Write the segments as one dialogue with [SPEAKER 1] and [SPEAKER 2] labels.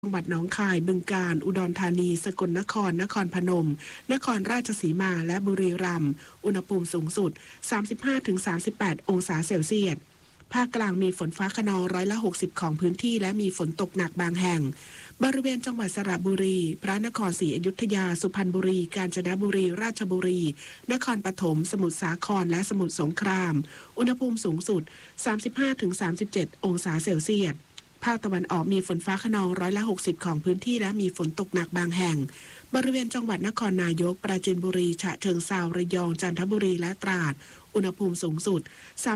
[SPEAKER 1] จังหวัดหนองคายบึงกาฬอุดรธานีสกลนครนครพนมนครราชสีมาและบุรีรัมย์อุณหภูมิสูงสุด 35-38 องศาเซลเซียสภาคกลางมีฝนฟ้าคะนอง60%ของพื้นที่และมีฝนตกหนักบางแห่งบริเวณจังหวัดสระบุรีพระนครศรีอยุธยาสุพรรณบุรีกาญจนบุรีราชบุรีนครปฐมสมุทรสาครและสมุทรสงครามอุณหภูมิสูงสุด 35-37 องศาเซลเซียสภาคตะวันออกมีฝนฟ้าคะนอง60%ของพื้นที่และมีฝนตกหนักบางแห่งบริเวณจังหวัดนครนายกปราจีนบุรีฉะเชิงเทราระยองจันทบุรีและตราดอุณหภูมิสูงสุด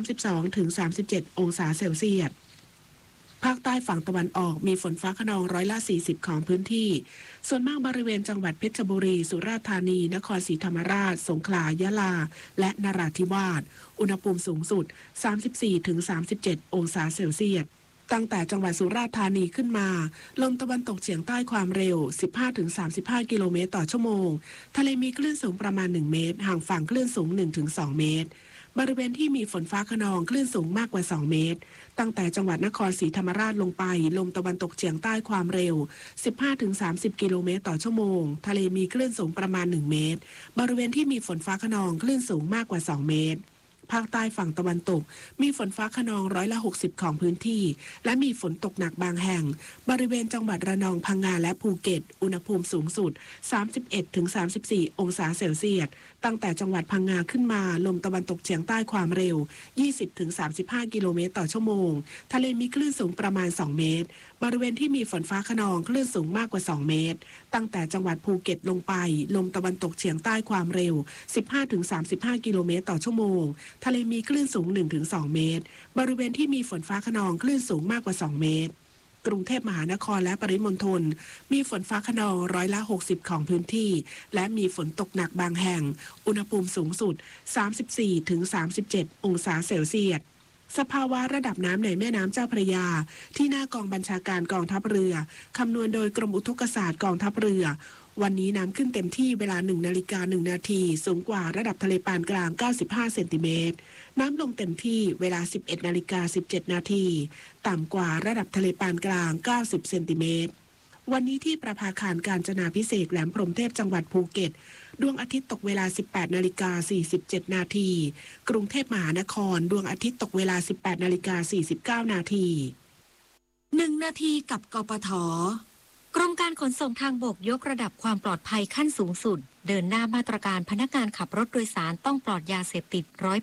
[SPEAKER 1] 32-37 องศาเซลเซียสภาคใต้ฝั่งตะวันออกมีฝนฟ้าคะนอง40%ของพื้นที่ส่วนมากบริเวณจังหวัดเพชรบุรีสุราษฎร์ธานีนครศรีธรรมราชสงขลายะลาและนราธิวาสอุณหภูมิสูงสุด 34-37 องศาเซลเซียสตั้งแต่จังหวัดสุราษฎร์ธานีขึ้นมาลมตะวันตกเฉียงใต้ความเร็ว 15-35 กิโลเมตรต่อชั่วโมงทะเลมีคลื่นสูงประมาณ1เมตรห่างฝั่งคลื่นสูง 1-2 เมตรบริเวณที่มีฝนฟ้าคะนองคลื่นสูงมากกว่า2เมตรตั้งแต่จังหวัดนครศรีธรรมราชลงไปลมตะวันตกเฉียงใต้ความเร็ว 15-30 กิโลเมตรต่อชั่วโมงทะเลมีคลื่นสูงประมาณ1เมตรบริเวณที่มีฝนฟ้าคะนองคลื่นสูงมากกว่า2เมตรภาคใต้ฝั่งตะวันตกมีฝนฟ้าคะนอง60%ของพื้นที่และมีฝนตกหนักบางแห่งบริเวณจังหวัดระนองพังงาและภูเก็ตอุณหภูมิสูงสุด 31-34 องศาเซลเซียสตั้งแต่จังหวัดพังงาขึ้นมาลมตะวันตกเฉียงใต้ความเร็ว 20-35 กิโลเมตรต่อชั่วโมงทะเลมีคลื่นสูงประมาณ2เมตรบริเวณที่มีฝนฟ้าคะนองคลื่นสูงมากกว่า2เมตรตั้งแต่จังหวัดภูเก็ตลงไปลมตะวันตกเฉียงใต้ความเร็ว 15-35 กิโลเมตรต่อชั่วโมงทะเลมีคลื่นสูง 1-2 เมตรบริเวณที่มีฝนฟ้าคะนองคลื่นสูงมากกว่า2เมตรกรุงเทพมหานครและปริมณฑลมีฝนฟ้าคะนอง60%ของพื้นที่และมีฝนตกหนักบางแห่งอุณหภูมิสูงสุด 34-37 องศาเซลเซียสสภาวะระดับน้ำในแม่น้ำเจ้าพระยาที่หน้ากองบัญชาการกองทัพเรือคำนวณโดยกรมอุทกศาสตร์กองทัพเรือวันนี้น้ำขึ้นเต็มที่เวลา 1:01 นาทีสูงกว่าระดับทะเลปานกลาง95เซนติเมตรน้ำลงเต็มที่เวลา 11:17 นาทีต่ำกว่าระดับทะเลปานกลาง90เซนติเมตรวันนี้ที่ประภาคารกาญจนาภิเษกแหลมพรหมเทพจังหวัดภูเก็ตดวงอาทิตย์ตกเวลา 18:47 นาทีกรุงเทพมหานครดวงอาทิตย์ตกเวลา 18:49 นาที
[SPEAKER 2] 1 นาทีกับกปท.กรมการขนส่งทางบกยกระดับความปลอดภัยขั้นสูงสุดเดินหน้ามาตรการพนักงานขับรถโดยสารต้องปลอดยาเสพติด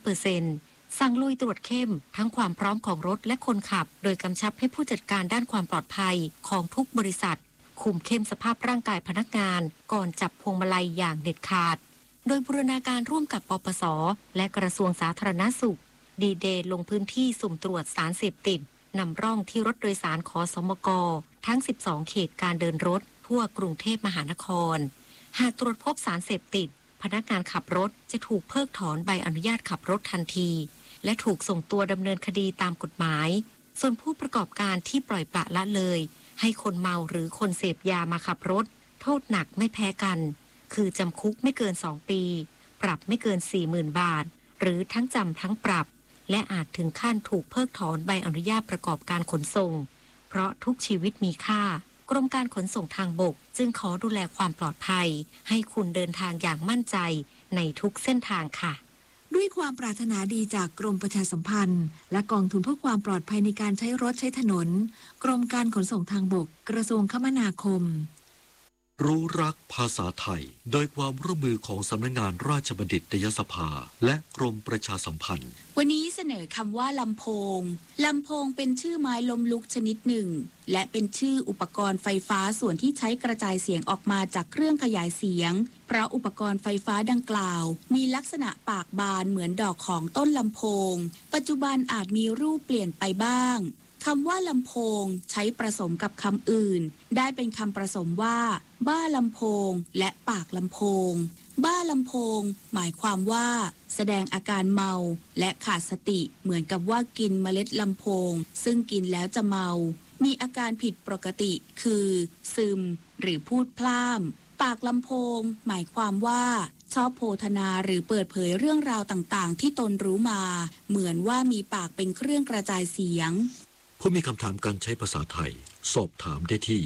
[SPEAKER 2] 100% สั่งลุยตรวจเข้มทั้งความพร้อมของรถและคนขับโดยกำชับให้ผู้จัดการด้านความปลอดภัยของทุกบริษัทคุมเข้มสภาพร่างกายพนักงานก่อนจับพวงมาลัยอย่างเด็ดขาดโดยบูรณาการร่วมกับปปส.และกระทรวงสาธารณสุขดีเดย์ลงพื้นที่สุ่มตรวจสารเสพติดนำร่องที่รถโดยสารขสมกทั้ง12เขตการเดินรถทั่วกรุงเทพมหานครหากตรวจพบสารเสพติดพนักงานขับรถจะถูกเพิกถอนใบอนุญาตขับรถทันทีและถูกส่งตัวดำเนินคดีตามกฎหมายส่วนผู้ประกอบการที่ปล่อยปละละเลยให้คนเมาหรือคนเสพยามาขับรถโทษหนักไม่แพ้กันคือจำคุกไม่เกิน2ปีปรับไม่เกิน 40,000 บาทหรือทั้งจำทั้งปรับและอาจถึงขั้นถูกเพิกถอนใบอนุญาตประกอบการขนส่งเพราะทุกชีวิตมีค่ากรมการขนส่งทางบกจึงขอดูแลความปลอดภัยให้คุณเดินทางอย่างมั่นใจในทุกเส้นทางค่ะ
[SPEAKER 3] ด้วยความปรารถนาดีจากกรมประชาสัมพันธ์และกองทุนเพื่อความปลอดภัยในการใช้รถใช้ถนนกรมการขนส่งทางบกกระทรวงคมนาคม
[SPEAKER 4] รู้รักภาษาไทยโดยความร่วมมือของสำนักงานราชบัณฑิตยสภาและกรมประชาสัมพันธ์
[SPEAKER 5] วันนี้เสนอคำว่าลำโพงลำโพงเป็นชื่อไม้ล้มลุกชนิดหนึ่งและเป็นชื่ออุปกรณ์ไฟฟ้าส่วนที่ใช้กระจายเสียงออกมาจากเครื่องขยายเสียงเพราะอุปกรณ์ไฟฟ้าดังกล่าวมีลักษณะปากบานเหมือนดอกของต้นลำโพงปัจจุบันอาจมีรูปเปลี่ยนไปบ้างคำว่าลำโพงใช้ผสมกับคำอื่นได้เป็นคำผสมว่าบ้าลำโพงและปากลำโพงบ้าลำโพงหมายความว่าแสดงอาการเมาและขาดสติเหมือนกับว่ากินเมล็ดลำโพงซึ่งกินแล้วจะเมามีอาการผิดปกติคือซึมหรือพูดพล่ำปากลำโพงหมายความว่าชอบโพธนาหรือเปิดเผยเรื่องราวต่างๆที่ตนรู้มาเหมือนว่ามีปากเป็นเครื่องกระจายเสียง
[SPEAKER 4] ผู้มีคำถามการใช้ภาษาไทยสอบถามได้ที่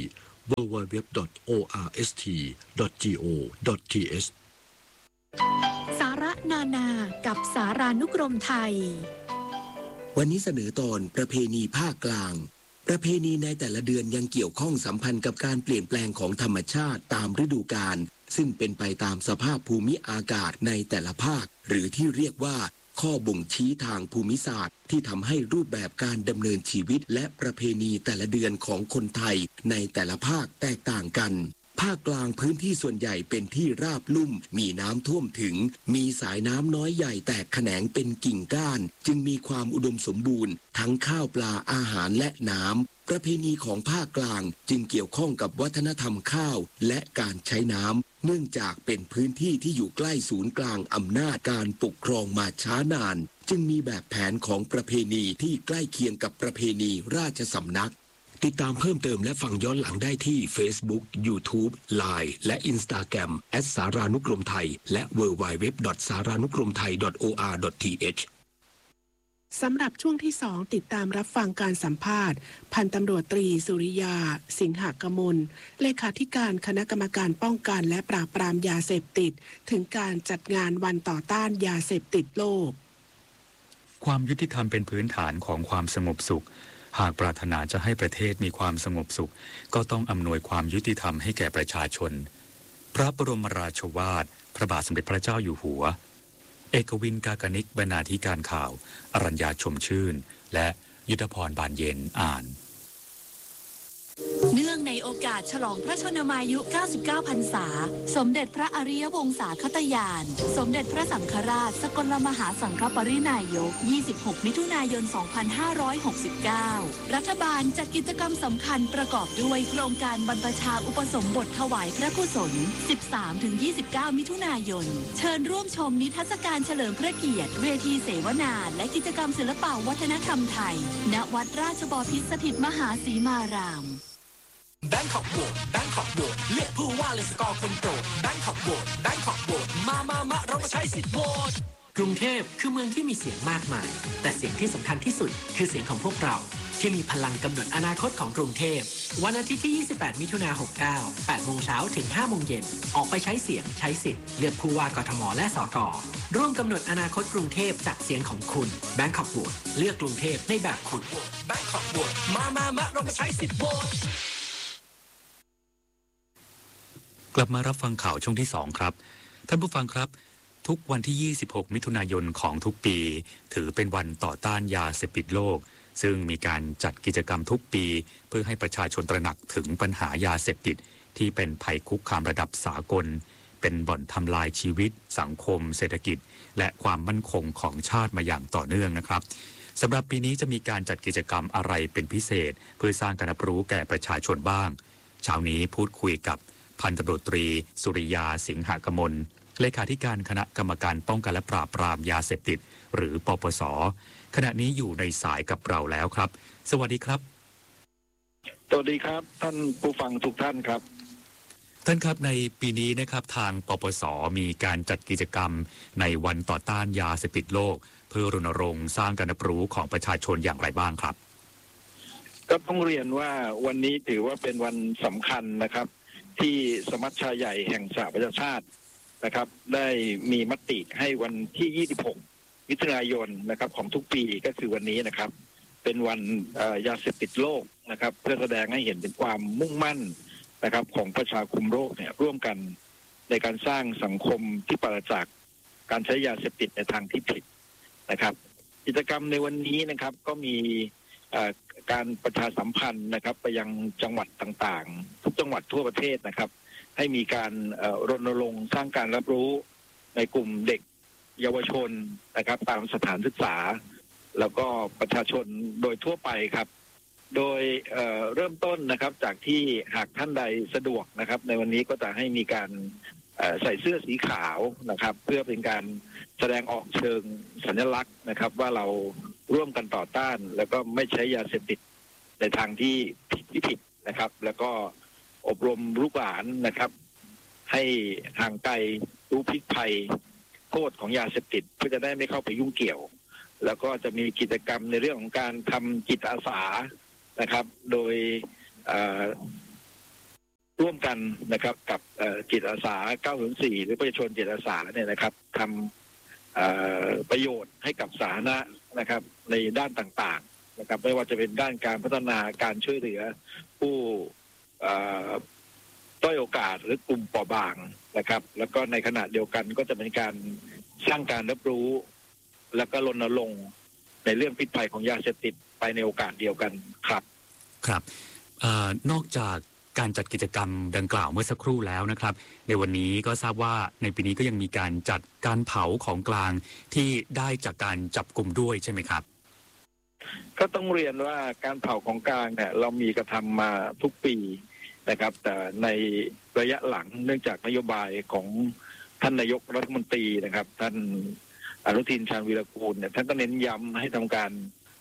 [SPEAKER 4] www.orst.go.th
[SPEAKER 6] สาระนานากับสารานุกรมไทย
[SPEAKER 7] วันนี้เสนอตอนประเพณีภาคกลางประเพณีในแต่ละเดือนยังเกี่ยวข้องสัมพันธ์กับการเปลี่ยนแปลงของธรรมชาติตามฤดูกาลซึ่งเป็นไปตามสภาพภูมิอากาศในแต่ละภาคหรือที่เรียกว่าข้อบ่งชี้ทางภูมิศาสตร์ที่ทำให้รูปแบบการดำเนินชีวิตและประเพณีแต่ละเดือนของคนไทยในแต่ละภาคแตกต่างกันภาคกลางพื้นที่ส่วนใหญ่เป็นที่ราบลุ่มมีน้ำท่วมถึงมีสายน้ำน้อยใหญ่แตกแขนงเป็นกิ่งก้านจึงมีความอุดมสมบูรณ์ทั้งข้าวปลาอาหารและน้ำประเพณีของภาคกลางจึงเกี่ยวข้องกับวัฒนธรรมข้าวและการใช้น้ำเนื่องจากเป็นพื้นที่ที่อยู่ใกล้ศูนย์กลางอำนาจการปกครองมาช้านานจึงมีแบบแผนของประเพณีที่ใกล้เคียงกับประเพณีราชสำนักติดตามเพิ่มเติมและฟังย้อนหลังได้ที่ Facebook, YouTube, Line และ Instagram @สารานุกรมไทยและ www.saranukromthai.or.th
[SPEAKER 1] สำหรับช่วงที่ 2 ติดตามรับฟังการสัมภาษณ์พันตำรวจตรีสุริยาสิงหกมลเลขาธิการคณะกรรมการป้องกันและปราบปรามยาเสพติดถึงการจัดงานวันต่อต้านยาเสพติดโลก
[SPEAKER 8] ความยุติธรรมเป็นพื้นฐานของความสงบสุขหากปรารถนาจะให้ประเทศมีความสงบสุขก็ต้องอำนวยความยุติธรรมให้แก่ประชาชนพระบรมราโชวาทพระบาทสมเด็จพระเจ้าอยู่หัวเอกวินกากนิกบรรณาธิการข่าวอรัญญาชมชื่นและยุทธพรบานเย็นอ่าน
[SPEAKER 6] เนื่องในโอกาสฉลองพระชนมายุ 99 พรรษาสมเด็จพระอริยวงศาคตญาณสมเด็จพระสังฆราชสกลมหาสังฆปรินายก 26 มิถุนายน 2569 รัฐบาลจัดกิจกรรมสำคัญประกอบด้วยโครงการบรรพชาอุปสมบทถวายพระกุศล 13-29 มิถุนายน เชิญร่วมชมนิทรรศการเฉลิมพระเกียรติเวทีเสวนาและกิจกรรมศิลปวัฒนธรรมไทยณวัดราชบพิตรสถิตมหาสีมาราม
[SPEAKER 9] แบงคอกโหวตแบงคอกโหวตเลือกผู้ว่าเลยสกอร์คนโปรดแบงคอกโหวตแบงคอกโหวตมาเรามาใช้สิทธิ์โหวตกรุงเทพคือเมืองที่มีเสียงมากมายแต่เสียงที่สำคัญที่สุดคือเสียงของพวกเราที่มีพลังกำหนดอนาคตของกรุงเทพวันอาทิตย์ที่ 28 มิถุนายน 69 8 โมงเช้าถึง 5 โมงเย็นออกไปใช้เสียงใช้สิทธิ์เลือกผู้ว่ากทมและสกร่วมกำหนดอนาคตกรุงเทพจากเสียงของคุณแบงคอกโหวตเลือกกรุงเทพในแบบคุณแบงคอกโหวตมาเรามาใช้สิทธิ์โหวต
[SPEAKER 8] กลับมารับฟังข่าวช่วงที่ 2 ครับท่านผู้ฟังครับทุกวันที่ 26 มิถุนายนของทุกปีถือเป็นวันต่อต้านยาเสพติดโลกซึ่งมีการจัดกิจกรรมทุกปีเพื่อให้ประชาชนตระหนักถึงปัญหายาเสพติดที่เป็นภัยคุกคามระดับสากลเป็นบ่อนทำลายชีวิตสังคมเศรษฐกิจและความมั่นคงของชาติมาอย่างต่อเนื่องนะครับสำหรับปีนี้จะมีการจัดกิจกรรมอะไรเป็นพิเศษเพื่อสร้างการรับรู้แก่ประชาชนบ้างเช้านี้พูดคุยกับพันตำรวจตรีสุริยาสิงหกมลเลขาธิการคณะกรรมการป้องกันและปราบปรามยาเสพติดหรือปปส.ขณะนี้อยู่ในสายกับเราแล้วครับสวัสดีครับ
[SPEAKER 10] สวัสดีครับท่านผู้ฟังทุกท่านครับ
[SPEAKER 8] ท่านครับในปีนี้นะครับทางปปส.มีการจัดกิจกรรมในวันต่อต้านยาเสพติดโลกเพื่อรณรงค์สร้างการรับรู้ของประชาชนอย่างไรบ้างครับ
[SPEAKER 10] ก็ต้องเรียนว่าวันนี้ถือว่าเป็นวันสำคัญนะครับที่สมัชชาใหญ่แห่งสหประชาชาตินะครับได้มีมติให้วันที่ 26 มิถุนายนนะครับของทุกปีก็คือวันนี้นะครับเป็นวันยาเสพติดโลกนะครับเพื่อแสดงให้เห็นถึงความมุ่งมั่นนะครับของประชาคมโลกเนี่ยร่วมกันในการสร้างสังคมที่ปราศจากการใช้ยาเสพติดในทางที่ผิดนะครับกิจกรรมในวันนี้นะครับก็มีการประชาสัมพันธ์นะครับไปยังจังหวัดต่างๆทุกจังหวัดทั่วประเทศนะครับให้มีการรณรงค์สร้างการรับรู้ในกลุ่มเด็กเยาวชนนะครับตามสถานศึกษาแล้วก็ประชาชนโดยทั่วไปครับโดยเริ่มต้นนะครับจากที่หากท่านใดสะดวกนะครับในวันนี้ก็จะให้มีการใส่เสื้อสีขาวนะครับเพื่อเป็นการแสดงออกเชิงสัญลักษณ์นะครับว่าเราร่วมกันต่อต้านแล้วก็ไม่ใช้ยาเสพติดในทางที่ผิดนะครับแล้วก็อบรมลูกหลานนะครับให้ห่างไกลรู้พิษภัยโทษของยาเสพติดเพื่อจะได้ไม่เข้าไปยุ่งเกี่ยวแล้วก็จะมีกิจกรรมในเรื่องของการทำจิตอาสานะครับโดยร่วมกันนะครับกับจิตอาสา 904 หรือประชาชนจิตอาสาเนี่ยนะครับทำประโยชน์ให้กับสาธารณะนะครับในด้านต่างๆนะครับไม่ว่าจะเป็นด้านการพัฒนาการช่วยเหลือผู้ด้อยโอกาสหรือกลุ่มเปราะบางนะครับแล้วก็ในขณะเดียวกันก็จะเป็นการสร้างการรับรู้แล้วก็รณรงค์ในเรื่องพิษภัยของยาเสพติดไปในโอกาสเดียวกันครับ
[SPEAKER 8] ครับนอกจากการจัดกิจกรรมดังกล่าวเมื่อสักครู่แล้วนะครับในวันนี้ก็ทราบว่าในปีนี้ก็ยังมีการจัดการเผาของกลางที่ได้จากการจับกลุ่มด้วยใช่ไหมครับ
[SPEAKER 10] ก็ต้องเรียนว่าการเผาของกลางเนี่ยเรามีกระทำมาทุกปีนะครับแต่ในระยะหลังเนื่องจากนโยบายของท่านนายกรัฐมนตรีนะครับท่านอนุทินชาญวีรกูลเนี่ยท่านก็เน้นย้ำให้ทำการ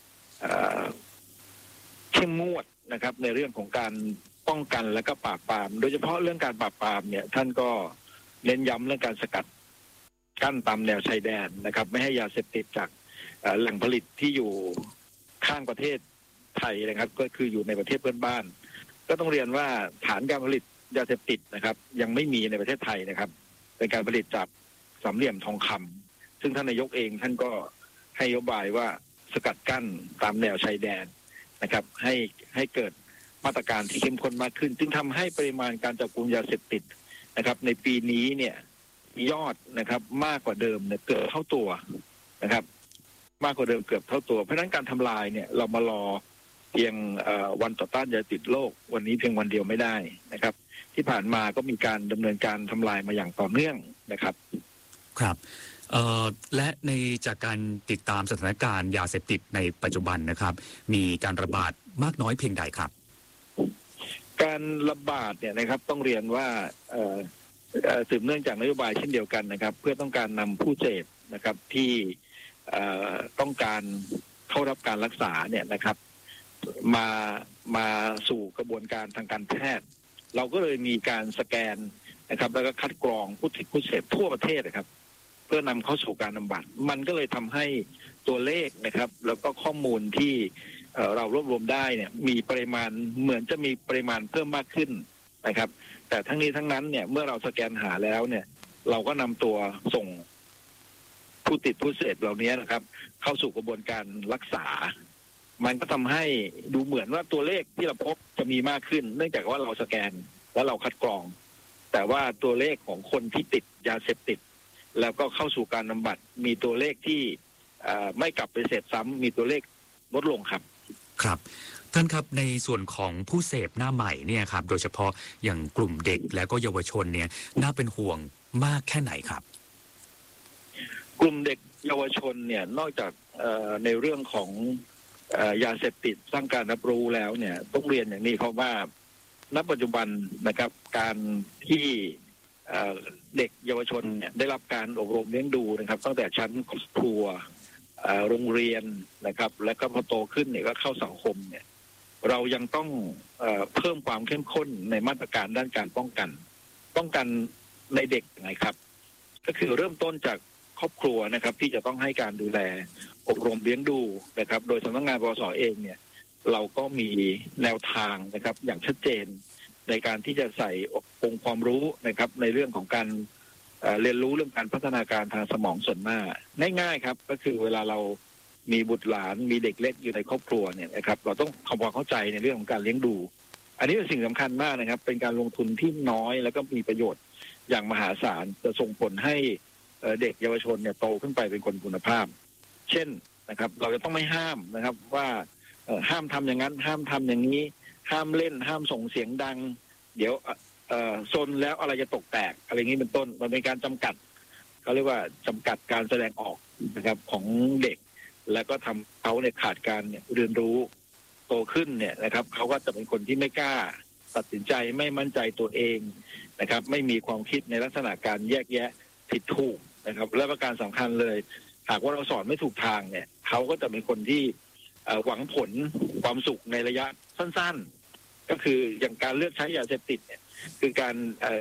[SPEAKER 10] เข้มงวดนะครับในเรื่องของการป้องกันและก็ปราบปรามโดยเฉพาะเรื่องการปราบปรามเนี่ยท่านก็เน้นย้ำเรื่องการสกัดกั้นตามแนวชายแดนนะครับไม่ให้ยาเสพติดจากแหล่งผลิตที่อยู่ข้างประเทศไทยนะครับก็คืออยู่ในประเทศเพื่อนบ้านก็ต้องเรียนว่าฐานการผลิตยาเสพติดนะครับยังไม่มีในประเทศไทยนะครับเป็นการผลิตจากสามเหลี่ยมทองคำซึ่งท่านนายกเองท่านก็ให้นโยบายว่าสกัดกั้นตามแนวชายแดนนะครับให้เกิดมาตรการที่เข้มข้นมากขึ้นจึงทำให้ปริมาณการจับกุมยาเสพติดนะครับในปีนี้เนี่ยยอดนะครับมากกว่าเดิมเนี่ยเกือบเท่าตัวนะครับมากกว่าเดิมเกือบเท่าตัวเพราะฉะนั้นการทำลายเนี่ยเรามารอเพียงวันต่อต้านยาเสพติดโลกวันนี้เพียงวันเดียวไม่ได้นะครับที่ผ่านมาก็มีการดำเนินการทำลายมาอย่างต่อเนื่องนะครับ
[SPEAKER 8] ครับและในจากการติดตามสถานการณ์ยาเสพติดในปัจจุบันนะครับมีการระบาดมากน้อยเพียงใดครับ
[SPEAKER 10] การระบาดเนี่ยนะครับต้องเรียนว่าสืบเนื่องจากนโยบายเช่นเดียวกันนะครับเพื่อต้องการนำผู้เสพนะครับที่ต้องการเข้ารับการรักษาเนี่ยนะครับมาสู่กระบวนการทางการแพทย์เราก็เลยมีการสแกนนะครับแล้วก็คัดกรองผู้ติดผู้เสพทั่วประเทศนะครับเพื่อนำเข้าสู่การบำบัดมันก็เลยทำให้ตัวเลขนะครับแล้วก็ข้อมูลที่เรารวบรวมได้เนี่ยมีปริมาณเหมือนจะมีปริมาณเพิ่มมากขึ้นนะครับแต่ทั้งนี้ทั้งนั้นเนี่ยเมื่อเราสแกนหาแล้วเนี่ยเราก็นำตัวส่งผู้ติดผู้เสพเหล่านี้นะครับเข้าสู่กระบวนการรักษามันก็ทำให้ดูเหมือนว่าตัวเลขที่เราพบจะมีมากขึ้นเนื่องจากว่าเราสแกนและเราคัดกรองแต่ว่าตัวเลขของคนที่ติดยาเสพติดแล้วก็เข้าสู่การบำบัดมีตัวเลขที่ไม่กลับไปเสพซ้ำมีตัวเลขลดลงครับ
[SPEAKER 8] ครับท่านครับในส่วนของผู้เสพหน้าใหม่เนี่ยครับโดยเฉพาะอย่างกลุ่มเด็กและก็เยาวชนเนี่ยน่าเป็นห่วงมากแค่ไหนครับ
[SPEAKER 10] กลุ่มเด็กเยาวชนเนี่ยนอกจากในเรื่องของยาเสพติดสร้างการรับรู้แล้วเนี่ยต้องเรียนอย่างนี้เพราะว่าณปัจจุบันนะครับการที่เด็กเยาวชนเนี่ยได้รับการอบรมเลี้ยงดูนะครับตั้งแต่ชั้นครอบครัวโรงเรียนนะครับและก็พอโตขึ้นเนี่ยก็เข้าสังคมเนี่ยเรายังต้องเพิ่มความเข้มข้นในมาตรการด้านการป้องกันในเด็กไงครับก็คือเริ่มต้นจากครอบครัวนะครับที่จะต้องให้การดูแลอบรมเลี้ยงดูนะครับโดยสำนักงานปปส.เองเนี่ยเราก็มีแนวทางนะครับอย่างชัดเจนในการที่จะใส่องค์ความรู้นะครับในเรื่องของการเรียนรู้เรื่องการพัฒนาการทางสมองส่วนหน้าง่ายๆครับก็คือเวลาเรามีบุตรหลานมีเด็กเล็กอยู่ในครอบครัวเนี่ยนะครับเราต้องทำความเข้าใจในเรื่องของการเลี้ยงดูอันนี้เป็นสิ่งสำคัญมากนะครับเป็นการลงทุนที่น้อยแล้วก็มีประโยชน์อย่างมหาศาลจะส่งผลให้เด็กเยาวชนเนี่ยโตขึ้นไปเป็นคนคุณภาพเช่นนะครับเราจะต้องไม่ห้ามนะครับว่าห้ามทำอย่างนั้นห้ามทำอย่างนี้ห้ามเล่นห้ามส่งเสียงดังเดี๋ยวซนแล้วอะไรจะตกแตกอะไรอย่างนี้เป็นต้นมันเป็นการจำกัดเขาเรียกว่าจำกัดการแสดงออกนะครับของเด็กแล้วก็ทำเขาเนี่ยขาดการเรียนรู้โตขึ้นเนี่ยนะครับเขาก็จะเป็นคนที่ไม่กล้าตัดสินใจไม่มั่นใจตัวเองนะครับไม่มีความคิดในลักษณะการแยกแยะผิดถูกนะครับและประการสำคัญเลยหากว่าเราสอนไม่ถูกทางเนี่ยเขาก็จะเป็นคนที่หวังผลความสุขในระยะสั้นๆก็คืออย่างการเลือกใช้ยาเสพติดเนี่ยคือการ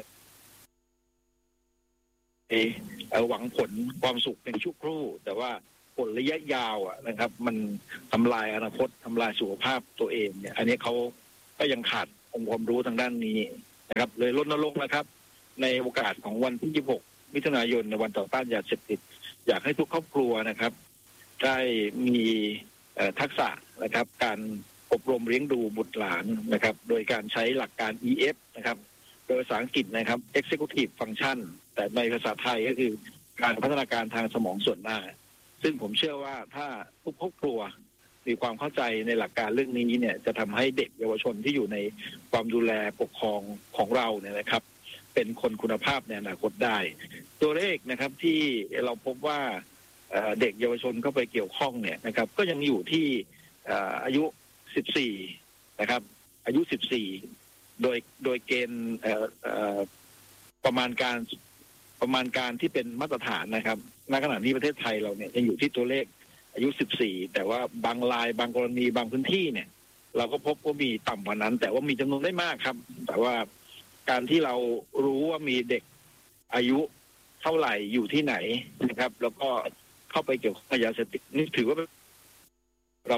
[SPEAKER 10] หวังผลความสุขในชั่วครู่แต่ว่าผลระยะยาวนะครับมันทำลายอนาคตทำลายสุขภาพตัวเองเนี่ยอันนี้เขาก็ยังขาดองค์ความรู้ทางด้านนี้นะครับเลยรณรงค์นะครับในโอกาสของวันที่ 26 มิถุนายนในวันต่อต้านยาเสพติดอยากให้ทุกครอบครัวนะครับได้มีทักษะนะครับการอบรมเลี้ยงดูบุตรหลานนะครับโดยการใช้หลักการ EF นะครับโดยภาษาอังกฤษนะครับ Executive Function แต่ในภาษาไทยก็คือการพัฒนาการทางสมองส่วนหน้าซึ่งผมเชื่อว่าถ้าทุกครอบครัวมีความเข้าใจในหลักการเรื่องนี้เนี่ยจะทำให้เด็กเยาวชนที่อยู่ในความดูแลปกครองของเราเนี่ยนะครับเป็นคนคุณภาพในอนาคตได้ตัวเลขนะครับที่เราพบว่าเด็กเยาวชนเข้าไปเกี่ยวข้องเนี่ยนะครับก็ยังอยู่ที่อายุ 14 นะครับอายุ 14 โดยเกณฑ์ประมาณการที่เป็นมาตรฐานนะครับณขณะนี้ประเทศไทยเราเนี่ยยังอยู่ที่ตัวเลขอายุ 14 แต่ว่าบางรายบางกรณีบางพื้นที่เนี่ยเราก็พบว่ามีต่ำกว่านั้นแต่ว่ามีจำนวนได้มากครับแต่ว่าการที่เรารู้ว่ามีเด็กอายุเท่าไหร่อยู่ที่ไหนนะครับแล้วก็เข้าไปเกี่ยวข้องกับยาเสพติดนี่ถือว่าเรา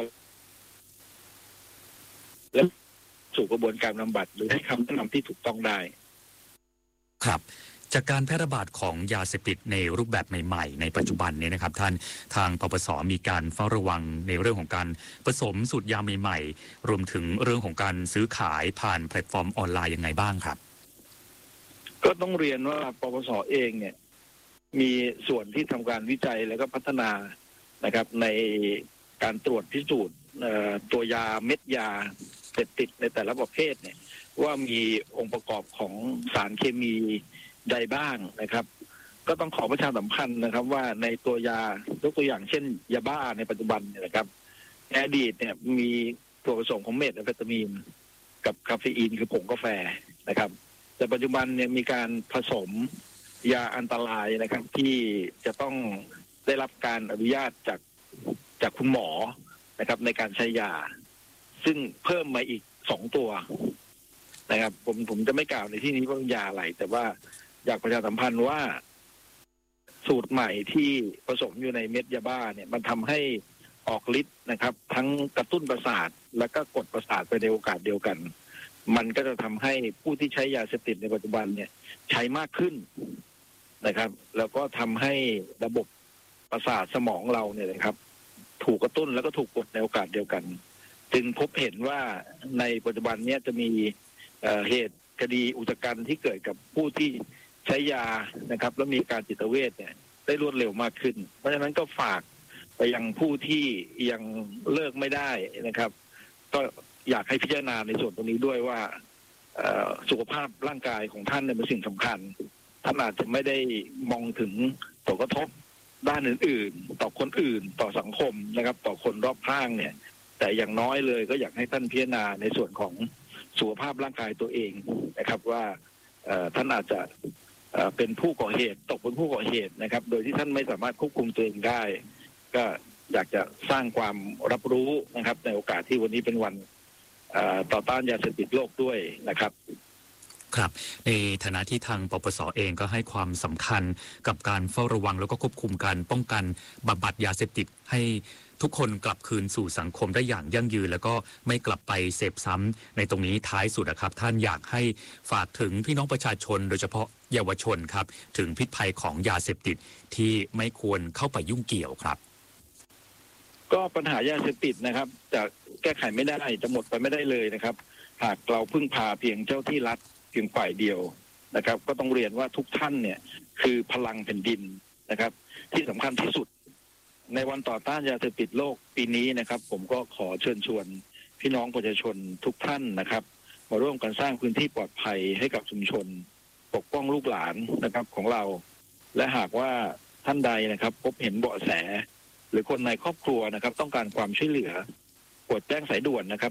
[SPEAKER 10] และสู่กระบวนการบำบัดหรือให้คำแนะนำที่ถูกต้องได้
[SPEAKER 8] ครับจากการแพร่ระบาดของยาเสพติดในรูปแบบใหม่ๆในปัจจุบันนี้นะครับท่านทางปปส.มีการเฝ้าระวังในเรื่องของการผสมสูตรยาใหม่ๆรวมถึงเรื่องของการซื้อขายผ่านแพลตฟอร์มออนไลน์ยังไงบ้างครับ
[SPEAKER 10] ก็ต้องเรียนว่าปปส.เองเนี่ยมีส่วนที่ทำการวิจัยและก็พัฒนานะครับในการตรวจพิสูจน์ตัวยาเม็ดยาเสพติดในแต่ละประเภทเนี่ยว่ามีองค์ประกอบของสารเคมีใดบ้างนะครับก็ต้องขอประชาสัมพันธ์นะครับว่าในตัวยายกตัวอย่างเช่นยาบ้าในปัจจุบันเนี่ยนะครับในอดีตเนี่ยมีตัวผสมของเมทแอมเฟตามีนกับคาเฟอีนคือผงกาแฟนะครับแต่ปัจจุบันเนี่ยมีการผสมยาอันตรายนะครับที่จะต้องได้รับการอนุญาตจากคุณหมอนะครับในการใช้ยาซึ่งเพิ่มมาอีก2 ตัวนะครับผมจะไม่กล่าวในที่นี้ว่ายาอะไรแต่ว่าอยากประชาสัมพันธ์ว่าสูตรใหม่ที่ผสมอยู่ในเม็ดยาบ้าเนี่ยมันทำให้ออกฤทธิ์นะครับทั้งกระตุ้นประสาทและก็กดประสาทไปในโอกาสเดียวกันมันก็จะทำให้ผู้ที่ใช้ยาเสพติดในปัจจุบันเนี่ยใช้มากขึ้นนะครับแล้วก็ทำให้ระบบประสาทสมองเราเนี่ยนะครับถูกกระตุ้นแล้วก็ถูกกดในโอกาสเดียวกันจึงพบเห็นว่าในปัจจุบันนี้จะมีเหตุคดีอุกชะกันที่เกิดกับผู้ที่ใช้ยานะครับแล้วมีการจิตเวชเนี่ยได้รวดเร็วมากขึ้นเพราะฉะนั้นก็ฝากไปยังผู้ที่ยังเลิกไม่ได้นะครับก็อยากให้พิจารณาในส่วนตรงนี้ด้วยว่าสุขภาพร่างกายของท่านเนี่ยเป็นสิ่งสำคัญท่านอาจจะไม่ได้มองถึงผลกระทบด้านอื่นๆต่อคนอื่นต่อสังคมนะครับต่อคนรอบข้างเนี่ยแต่อย่างน้อยเลยก็อยากให้ท่านพิจารณาในส่วนของสุขภาพร่างกายตัวเองนะครับว่าท่านอาจจะเป็นผู้ก่อเหตุตกเป็นผู้ก่อเหตุนะครับโดยที่ท่านไม่สามารถควบคุมตัวเองได้ก็อยากจะสร้างความรับรู้นะครับในโอกาสที่วันนี้เป็นวันต่อต้านยาเสพติดโลกด้วยนะครับ
[SPEAKER 8] ครับในฐานะที่ทางปปส.เองก็ให้ความสำคัญกับการเฝ้าระวังแล้วก็ควบคุมการป้องกันบำบัดยาเสพติดให้ทุกคนกลับคืนสู่สังคมได้อย่างยั่งยืนแล้วก็ไม่กลับไปเสพซ้ำในตรงนี้ท้ายสุดนะครับท่านอยากให้ฝากถึงพี่น้องประชาชนโดยเฉพาะเยาวชนครับถึงพิษภัยของยาเสพติดที่ไม่ควรเข้าไปยุ่งเกี่ยวครับ
[SPEAKER 10] ก็ปัญหายาเสพติดนะครับจะแก้ไขไม่ได้จะหมดไปไม่ได้เลยนะครับหากเราพึ่งพาเพียงเจ้าที่รัฐเพียงฝ่ายเดียวนะครับก็ต้องเรียนว่าทุกท่านเนี่ยคือพลังแผ่นดินนะครับที่สำคัญที่สุดในวันต่อต้านยาเสพติดโลกปีนี้นะครับผมก็ขอเชิญชวนพี่น้องประชาชนทุกท่านนะครับมาร่วมกันสร้างพื้นที่ปลอดภัยให้กับชุมชนปกป้องลูกหลานนะครับของเราและหากว่าท่านใดนะครับพบเห็นเบาะแสหรือคนในครอบครัวนะครับต้องการความช่วยเหลือกดแจ้งสายด่วนนะครับ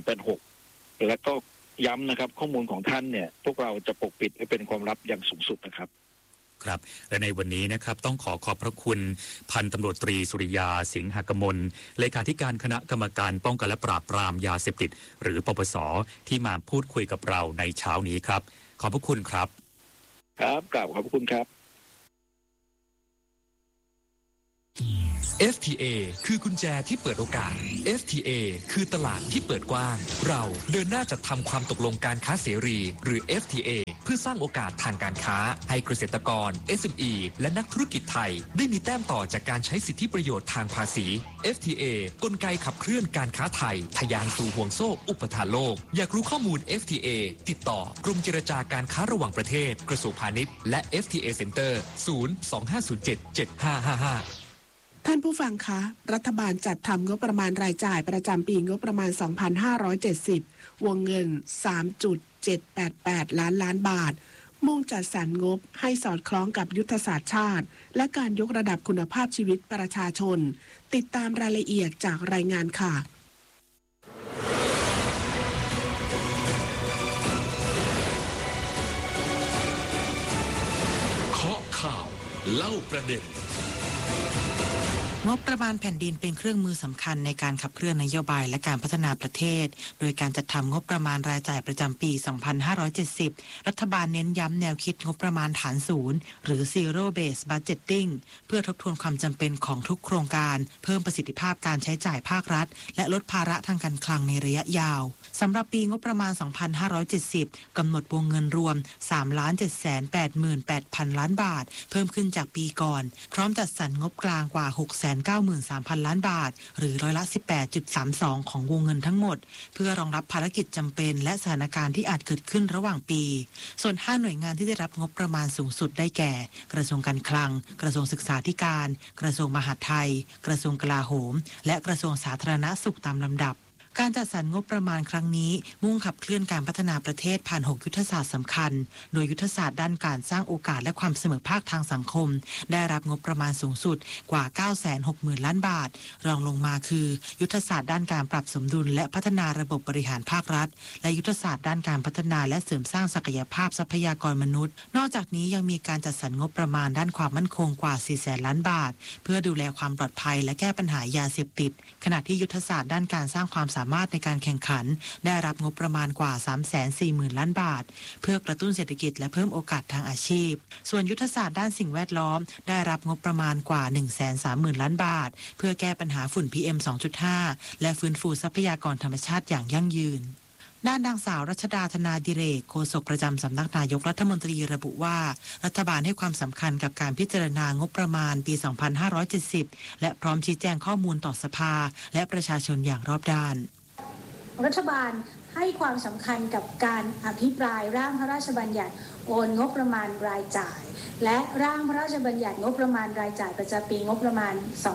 [SPEAKER 10] 1386และก็ย้ำนะครับข้อมูลของท่านเนี่ยพวกเราจะปกปิดให้เป็นความลับอย่างสูงสุดนะครับ
[SPEAKER 8] ครับและในวันนี้นะครับต้องขอบพระคุณพันตำรวจตรีสุริยาสิงหกมลเลขาธิการคณะกรรมการป้องกันและปราบปรามยาเสพติดหรือปปส.ที่มาพูดคุยกับเราในเช้านี้ครับขอบพระคุณครับ
[SPEAKER 10] ครับกราบขอบพระคุณครับ
[SPEAKER 11] FTA คือกุญแจที่เปิดโอกาส FTA คือตลาดที่เปิดกว้างเราเดินหน้าจัดทำความตกลงการค้าเสรีหรือ FTA เพื่อสร้างโอกาสทางการค้าให้เกษตรกร SME และนักธุรกิจไทยได้มีแต้มต่อจากการใช้สิทธิประโยชน์ทางภาษี FTA กลไกขับเคลื่อนการค้าไทยทะยานสู่ห่วงโซ่อุปทานโลกอยากรู้ข้อมูล FTA ติดต่อกรมเจรจาการค้าระหว่างประเทศกระทรวงพาณิชย์และ FTA Center 025077555
[SPEAKER 1] ท่านผู้ฟังคะรัฐบาลจัดทำงบประมาณรายจ่ายประจำปีงบประมาณ 2570 วงเงิน 3.788 ล้านบาทมุ่งจัดสรรงบให้สอดคล้องกับยุทธศาสตร์ชาติและการยกระดับคุณภาพชีวิตประชาชนติดตามรายละเอียดจากรายงานค่ะ
[SPEAKER 12] เคาะข่าวเล่าประเด็น
[SPEAKER 13] งบประมาณแผ่นดินเป็นเครื่องมือสำคัญในการขับเคลื่อนนโยบายและการพัฒนาประเทศโดยการจัดทำงบประมาณรายจ่ายประจำปี 2570 รัฐบาลเน้นย้ำแนวคิดงบประมาณฐานศูนย์หรือ Zero Based Budgeting เพื่อทบทวนความจำเป็นของทุกโครงการเพิ่มประสิทธิภาพการใช้จ่ายภาครัฐและลดภาระทางการคลังในระยะยาวสำหรับปีงบประมาณ 2570 กำหนดวงเงินรวม 3,788,000 ล้านบาทเพิ่มขึ้นจากปีก่อนพร้อมจัดสรรงบกลางกว่า 693,000 ล้านบาทหรือร้อยละ 18.32 ของวงเงินทั้งหมดเพื่อรองรับภารกิจจำเป็นและสถานการณ์ที่อาจเกิดขึ้นระหว่างปีส่วน5หน่วยงานที่ได้รับงบประมาณสูงสุดได้แก่กระทรวงการคลังกระทรวงศึกษาธิการกระทรวงมหาดไทยกระทรวงกลาโหมและกระทรวงสาธารณสุขตามลำดับการจัดสรรงบประมาณครั้งนี้มุ่งขับเคลื่อนการพัฒนาประเทศผ่าน6ยุทธศาสตร์สำคัญโดยยุทธศาสตร์ด้านการสร้างโอกาสและความเสมอภาคทางสังคมได้รับงบประมาณสูงสุดกว่า 960,000 ล้านบาทรองลงมาคือยุทธศาสตร์ด้านการปรับสมดุลและพัฒนาระบบบริหารภาครัฐและยุทธศาสตร์ด้านการพัฒนาและเสริมสร้างศักยภาพทรัพยากรมนุษย์นอกจากนี้ยังมีการจัดสรรงบประมาณด้านความมั่นคงกว่า 400,000 ล้านบาทเพื่อดูแลความปลอดภัยและแก้ปัญหายาเสพติดขณะที่ยุทธศาสตร์ด้านการสร้างความสามารถในการแข่งขันได้รับงบประมาณกว่า 340,000 ล้านบาทเพื่อกระตุ้นเศรษฐกิจและเพิ่มโอกาสทางอาชีพส่วนยุทธศาสตร์ด้านสิ่งแวดล้อมได้รับงบประมาณกว่า 130,000 ล้านบาทเพื่อแก้ปัญหาฝุ่น PM 2.5 และฟื้นฟูทรัพยากรธรรมชาติอย่างยั่งยืนด้านนางสาวรัชดาธนาดิเรกโฆษกประจำสำนักนายกรัฐมนตรีระบุว่ารัฐบาลให้ความสำคัญกับการพิจารณางบประมาณปี 2570 และพร้อมชี้แจงข้อมูลต่อสภาและประชาชนอย่างรอบด้าน
[SPEAKER 14] รัฐบาลให้ความสำคัญกับการอภิปรายร่างพระราชบัญญัติโอนงบประมาณรายจ่ายและร่างพระราชบัญญัติงบประมาณรายจ่ายประจำปีงบประมาณ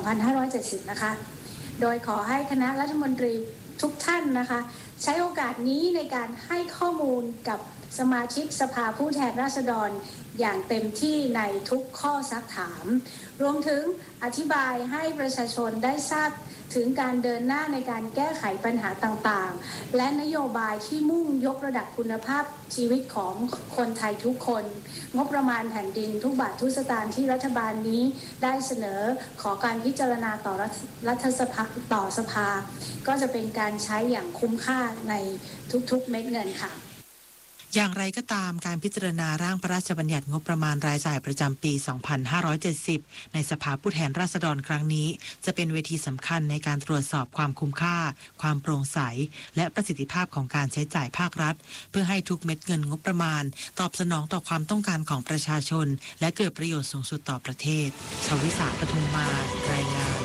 [SPEAKER 14] 2570 นะคะโดยขอให้คณะรัฐมนตรีทุกท่านนะคะใช้โอกาสนี้ในการให้ข้อมูลกับสมาชิกสภาผู้แทนราษฎรอย่างเต็มที่ในทุกข้อซักถามรวมถึงอธิบายให้ประชาชนได้ทราบถึงการเดินหน้าในการแก้ไขปัญหาต่างๆและนโยบายที่มุ่งยกระดับคุณภาพชีวิตของคนไทยทุกคนงบประมาณแผ่นดินทุกบาททุกสตางค์ที่รัฐบาลนี้ได้เสนอขอการพิจารณาต่อรัฐสภาต่อสภาก็จะเป็นการใช้อย่างคุ้มค่าในทุกๆเม็ดเงินค่ะ
[SPEAKER 13] อย่างไรก็ตามการพิจารณาร่างพระราชบัญญัติงบประมาณรายจ่ายประจำปี 2570 ในสภาผู้แทนราษฎรครั้งนี้จะเป็นเวทีสำคัญในการตรวจสอบความคุ้มค่าความโปร่งใสและประสิทธิภาพของการใช้จ่ายภาครัฐเพื่อให้ทุกเม็ดเงินงบประมาณตอบสนองต่อความต้องการของประชาชนและเกิดประโยชน์สูงสุดต่อประเทศชวิสา ปทุมมารายงาน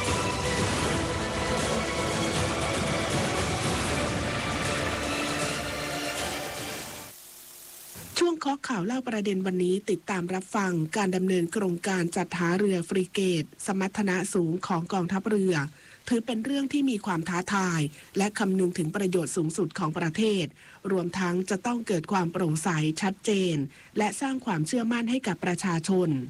[SPEAKER 1] ช่วงเคาะข่าวเล่าประเด็นวันนี้ติดตามรับฟังการดำเนินโครงการจัดหาเรือฟริเกตสมรรถนะสูงของกองทัพเรือถือเป็นเรื่องที่มีความท้าทายและคำนึงถึงประโยชน์สูงสุดของประเทศรวมทั้งจะต้องเกิดความโปร่งใสชัดเจนและสร้างความเชื่อมั่นให้กับประชาชน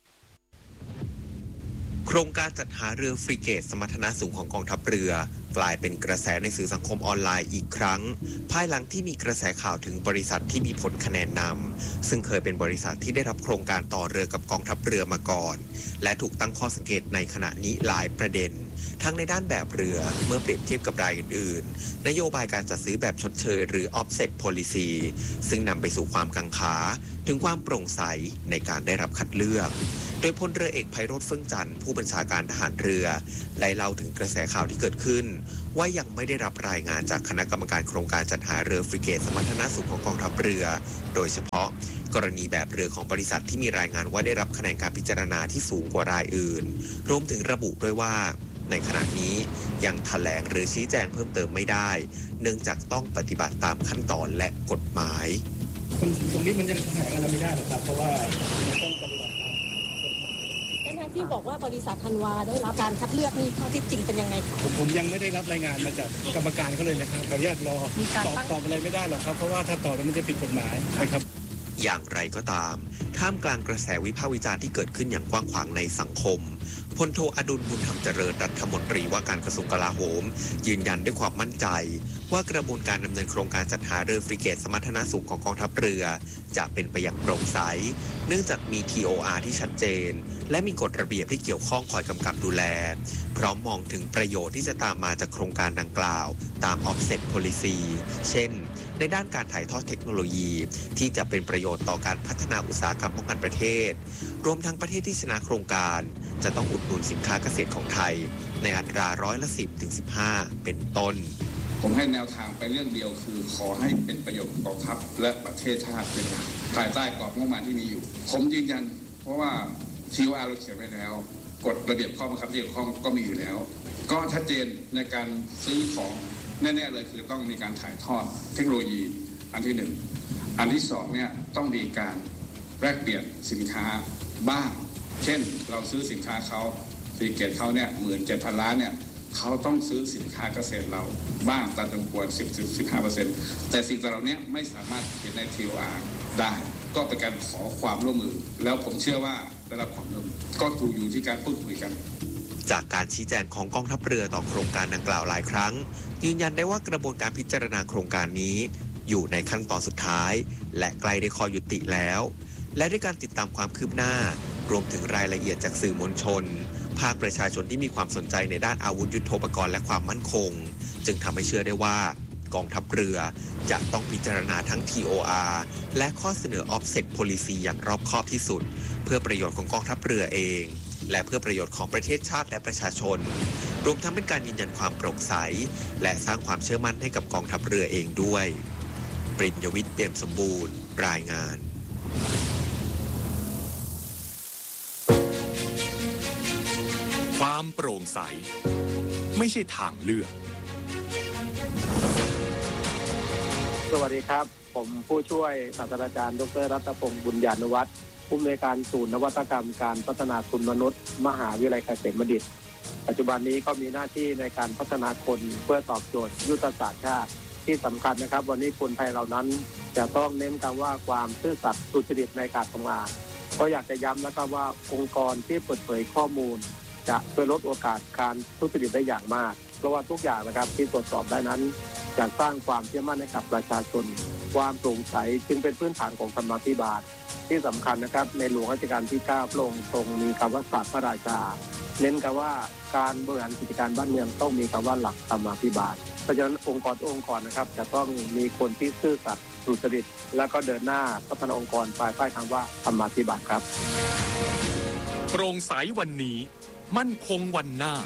[SPEAKER 15] โครงการจัดหาเรือฟริเกตสมรรถนะสูงของกองทัพเรือกลายเป็นกระแสในสื่อสังคมออนไลน์อีกครั้งภายหลังที่มีกระแสข่าวถึงบริษัทที่มีผลคะแนนนำซึ่งเคยเป็นบริษัทที่ได้รับโครงการต่อเรือกับกองทัพเรือมาก่อนและถูกตั้งข้อสังเกตในขณะนี้หลายประเด็นทั้งในด้านแบบเรือเมื่อเปรียบเทียบกับรายอื่นๆนโยบายการจัดซื้อแบบชดเชยหรือ offset policy ซึ่งนำไปสู่ความกังขาถึงความโปร่งใสในการได้รับคัดเลือกโดยพลเรือเอกไพโรจน์เฟื่องจันทร์ผู้บัญชาการทหารเรือได้เล่าถึงกระแสข่าวที่เกิดขึ้นว่ายังไม่ได้รับรายงานจากคณะกรรมการโครงการจัดหาเรือฟริเกตสมรรถนะสูงของกองทัพเรือโดยเฉพาะกรณีแบบเรือของบริษัทที่มีรายงานว่าได้รับคะแนนการพิจารณาที่สูงกว่ารายอื่นรวมถึงระบุด้วยว่าในขณะนี้ยังแถลงหรือชี้แจงเพิ่มเติมไม่ได้เนื่องจากต้องปฏิบัติตามขั้นตอนและกฎหมาย
[SPEAKER 16] ตรงนี้มันยังแถลงอะไรไม่ได้หรอกครับเพราะว่าต้องปฏิบัติตาม
[SPEAKER 17] ที่บอกว่าบริษัทธันวาได้รับการคัดเลือกนี่ข้อที่จริงเป็นยังไงคะ
[SPEAKER 16] ผมยังไม่ได้รับรายงานมาจากกรรมการเขาเลยนะครับขออนุญาตรอตอบอะไรไม่ได้หรอกครับเพราะว่าถ้าตอบแล้วมันจะผิดกฎหมายนะครับ
[SPEAKER 15] อย่างไรก็ตามท่ามกลางกระแสวิพากษ์วิจารณ์ที่เกิดขึ้นอย่างกว้างขวางในสังคมพลโทอดุลบุญธรรมเจริญรัฐมนตรีว่าการกระทรวงกลาโหมยืนยันด้วยความมั่นใจว่ากระบวนการดำเนินโครงการจัดหาเรือฟริเกตสมรรถนะสูงของกองทัพเรือจะเป็นไปอย่างโปร่งใสเนื่องจากมี TOR ที่ชัดเจนและมีกฎระเบียบที่เกี่ยวข้องคอยกำกับดูแลพร้อมมองถึงประโยชน์ที่จะตามมาจากโครงการดังกล่าวตาม Offset Policy เช่นในด้านการถ่ายทอดเทคโนโลยีที่จะเป็นประโยชน์ต่อการพัฒนาอุตสาหกรรมป้องกันประเทศรวมทั้งประเทศที่ชนะโครงการจะต้องอุดหนุนสินค้าเกษตรของไทยในอัตรา10%-15%เป็นต้น
[SPEAKER 18] ผมให้แนวทางไปเรื่องเดียวคือขอให้เป็นประโยชน์กองทัพและประเทศชาติเป็นหลักภายใต้กรอบงบประมาณที่มีอยู่ผมยืนยันเพราะว่า TOR เราเขียนไว้แล้วกฎระเบียบข้อบังคับที่เกี่ยวข้องก็มีอยู่แล้วก็ชัดเจนในการซื้อของแน่ๆเลยคือต้องมีการถ่ายทอดเทคโนโลยีอันที่หนึ่งอันที่สองเนี่ยต้องมีการแลกเปลี่ยนสินค้าบ้างเช่นเราซื้อสินค้าเขาฟรีเกตเขาเนี่ย17,000 ล้านเนี่ยเขาต้องซื้อสินค้าเกษตรเราบ้างตามจำนวน 10-15% แต่สิ่งเหล่านี้ไม่สามารถเขียนใน TOR ได้ก็เป็นการขอความร่วมมือแล้วผมเชื่อว่าได้รับความร่วมมือก็ถูกอยู่ที่การพูดคุยกัน
[SPEAKER 15] จากการชี้แจงของกองทัพเรือต่อโครงการดังกล่าวหลายครั้งยืนยันได้ว่ากระบวนการพิจารณาโครงการนี้อยู่ในขั้นตอนสุดท้ายและใกล้ได้ข้อยุติแล้วและด้วยการติดตามความคืบหน้ารวมถึงรายละเอียดจากสื่อมวลชนภาคประชาชนที่มีความสนใจในด้านอาวุธยุทโธปกรณ์และความมั่นคงจึงทำให้เชื่อได้ว่ากองทัพเรือจะต้องพิจารณาทั้ง TOR และข้อเสนอ Offset Policy อย่างรอบคอบที่สุดเพื่อประโยชน์ของกองทัพเรือเองและเพื่อประโยชน์ของประเทศชาติและประชาชนรวมทั้งเป็นการยืนยันความโปร่งใสและสร้างความเชื่อมั่นให้กับกองทัพเรือเองด้วยปริญญวิทย์เปี่ยมสมบูรณ์รายงาน
[SPEAKER 12] ความโปร่งใสไม่ใช่ทางเลือก
[SPEAKER 19] สวัสดีครับผมผู้ช่วยศาสตราจารย์ดร.รัตพงศ์บุญญานุวัฒน์ผู้อำนวยการศูนย์นวัตกรรมการพัฒนาคุณมนุษย์มหาวิทยาลัยเกษมบัณฑิตปัจจุบันนี้ก็มีหน้าที่ในการพัฒนาคนเพื่อตอบโจทย์ยุทธศาสตร์ชาติที่สำคัญนะครับวันนี้คนไทยเหล่านั้นจะต้องเน้นคำว่าความซื่อสัตย์สุจริตในการทำงานก็อยากจะย้ำนะครับว่าองค์กรที่เปิดเผยข้อมูลจะช่วยลดโอกาสการทุจริตได้อย่างมากเพราะว่าทุกอย่างนะครับที่ตรวจสอบได้นั้นจะสร้างความเชื่อมั่นให้กับประชาชนความโปร่งใสจึงเป็นพื้นฐานของธรรมาภิบาลที่สำคัญนะครับในหลวงรัชกาลที่ 9พระองค์ทรงมีคำว่าศาสตร์พระราชาเน้นกันว่าการบริหารกิจการบ้านเมืองต้องมีคำว่าหลักธรรมาภิบาลเพราะฉะนั้นองค์กรนะครับจะต้องมีคนที่ซื่อสัตย์สุจริตและก็เดินหน้าพัฒนาองค์กรภายใต้คำว่าธรรมาภิบาลครับ
[SPEAKER 12] โปร่งใสวันนี้มั่นคงวันหน้า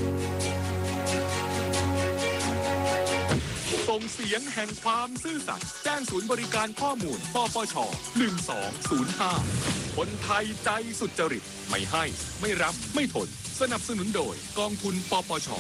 [SPEAKER 12] ส่งเสียงแห่งความซื่อสัตย์แจ้งศูนย์บริการข้อมูลปปช1205คนไทยใจสุจริตไม่ให้ไม่รับไม่ทนสนับสนุนโดยกองทุนปปช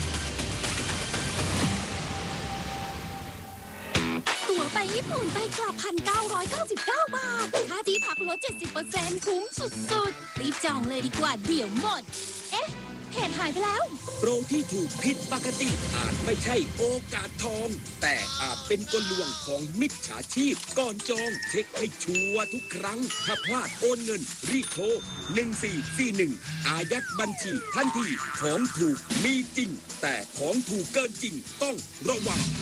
[SPEAKER 20] ตั๋วไปญี่ปุ่นไปกลับ 1,999 บาทค่าที่พักลด 70% คุ้มสุดๆรีบจองเลยดีกว่าเดี๋ยวหมดเอ๊ะเพจหายไปแล้ว
[SPEAKER 7] โปรที่ถูกผิดปกติอาจไม่ใช่โอกาสทองแต่อาจเป็นกลลวงของมิจฉาชีพก่อนจองเช็คให้ชัวร์ทุกครั้งถ้าพลาดโอนเงินรีบโทร1441อายัดบัญชีทันทีของถูกมีจริงแต่ของถูกเกินจริงต้องระวัง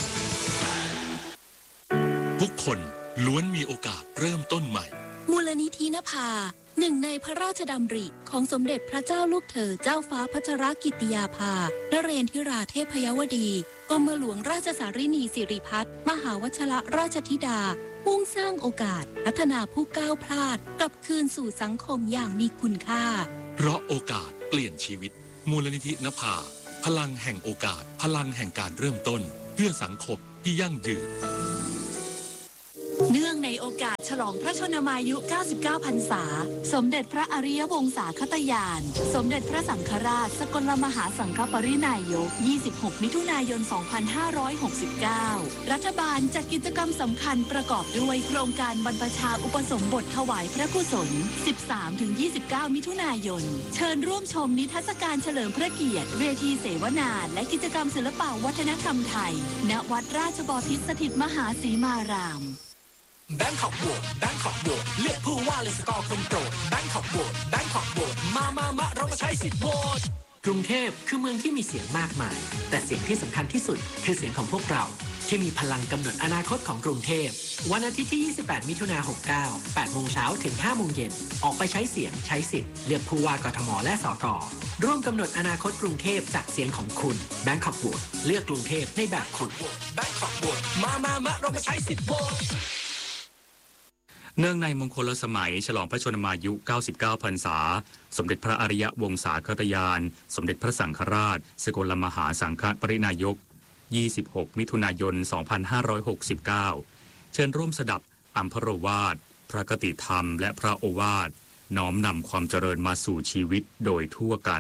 [SPEAKER 4] ทุกคนล้วนมีโอกาสเริ่มต้นใหม่
[SPEAKER 20] มูลนิธินภาหนึ่งในพระราชดำริของสมเด็จพระเจ้าลูกเธอเจ้าฟ้าพัชรกิติยาภานเรนทิราเทพยวดีกรมหลวงราชสารินีสิริพัฒน์มหาวชรราชธิดา
[SPEAKER 6] มุ่งสร้างโอกาสพัฒนาผู้ก้าวพลาดกลับคืนสู่สังคมอย่างมีคุณค่า
[SPEAKER 4] เพราะโอกาสเปลี่ยนชีวิตมูลนิธินภาพลังแห่งโอกาสพลังแห่งการเริ่มต้นเพื่อสังคมที่ยั่งยืน
[SPEAKER 6] เนื่องในโอกาสฉลองพระชนมายุ 99 พรรษา สมเด็จพระอริยวงศาคตยาน สมเด็จพระสังฆราชสกลมหาสังฆปรินายก 26 มิถุนายน 2569 รัฐบาลจัดกิจกรรมสำคัญประกอบด้วยโครงการบรรพชาอุปสมบทถวายพระกุศล 13-29 มิถุนายน เชิญร่วมชมนิทรรศการเฉลิมพระเกียรติเวทีเสวนาและกิจกรรมศิลปวัฒนธรรมไทย ณ วัดราชบพิตรสถิตมหาสีมาราม
[SPEAKER 9] แบงคอกโหวตแบงคอกโหวตเลือกผู้ว่าเลยสกอร์คนโปรดแบงคอกโหวตแบงคอกโหวตมาเรามาใช้สิทธิ์โหวตกรุงเทพคือเมืองที่มีเสียงมากมายแต่เสียงที่สำคัญที่สุดคือเสียงของพวกเราที่มีพลังกำหนดอนาคตของกรุงเทพวันอาทิตย์ที่ 28 มิถุนายน 69 8 โมงเช้าถึง 5 โมงเย็นออกไปใช้เสียงใช้สิทธิ์เลือกผู้ว่ากทมและสกร่วมกำหนดอนาคตกรุงเทพจากเสียงของคุณแบงคอกโหวตเลือกกรุงเทพในแบบคุณแบงคอกโหวตมาเรามาใช้สิทธิ์โหวต
[SPEAKER 8] เนื่องในมงคลสมัยฉลองพระชนมายุ 99 พรรษา สมเด็จพระอริยวงศาคตยาน สมเด็จพระสังฆราชสกลมหาสังฆปรินายก 26 มิถุนายน 2569 เชิญร่วมสดับอัมพรวาท พระคติธรรมและพระโอวาท น้อมนำความเจริญมาสู่ชีวิตโดยทั่วกัน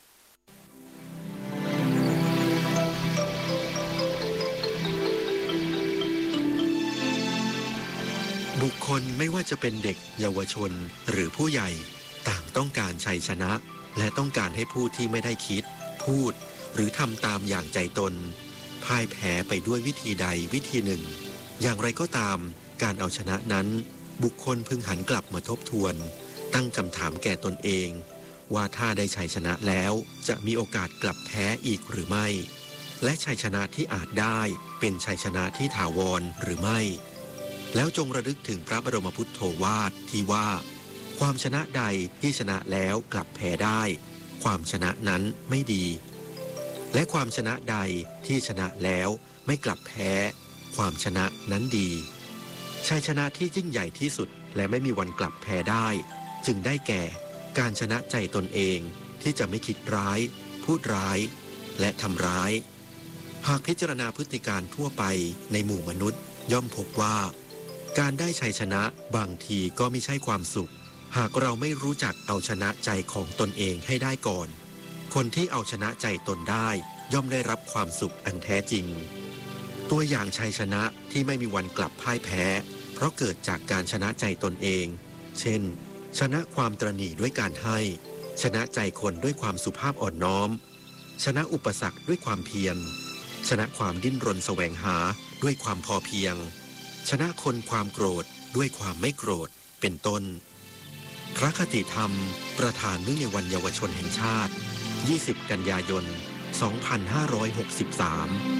[SPEAKER 7] บุคคลไม่ว่าจะเป็นเด็กเยาวชนหรือผู้ใหญ่ต่างต้องการชัยชนะและต้องการให้ผู้ที่ไม่ได้คิดพูดหรือทำตามอย่างใจตนพ่ายแพ้ไปด้วยวิธีใดวิธีหนึ่งอย่างไรก็ตามการเอาชนะนั้นบุคคลพึงหันกลับมาทบทวนตั้งคำถามแก่ตนเองว่าถ้าได้ชัยชนะแล้วจะมีโอกาสกลับแพ้อีกหรือไม่และชัยชนะที่อาจได้เป็นชัยชนะที่ถาวรหรือไม่แล้วจงระลึกถึงพระบรมพุทโธวาทที่ว่าความชนะใดที่ชนะแล้วกลับแพ้ได้ความชนะนั้นไม่ดีและความชนะใดที่ชนะแล้วไม่กลับแพ้ความชนะนั้นดีชัยชนะที่ยิ่งใหญ่ที่สุดและไม่มีวันกลับแพ้ได้จึงได้แก่การชนะใจตนเองที่จะไม่คิดร้ายพูดร้ายและทำร้ายหากพิจารณาพฤติการทั่วไปในหมู่มนุษย์ย่อมพบว่าการได้ชัยชนะบางทีก็ไม่ใช่ความสุขหากเราไม่รู้จักเอาชนะใจของตนเองให้ได้ก่อนคนที่เอาชนะใจตนได้ย่อมได้รับความสุขอันแท้จริงตัวอย่างชัยชนะที่ไม่มีวันกลับพ่ายแพ้เพราะเกิดจากการชนะใจตนเองเช่นชนะความตระหนี่ด้วยการให้ชนะใจคนด้วยความสุภาพอ่อนน้อมชนะอุปสรรคด้วยความเพียรชนะความดิ้นรนแสวงหาด้วยความพอเพียงชนะคนความโกรธด้วยความไม่โกรธเป็นต้นพระคติธรรมประธานเนื่องในวันเยาวชนแห่งชาติ 20 กันยายน 2563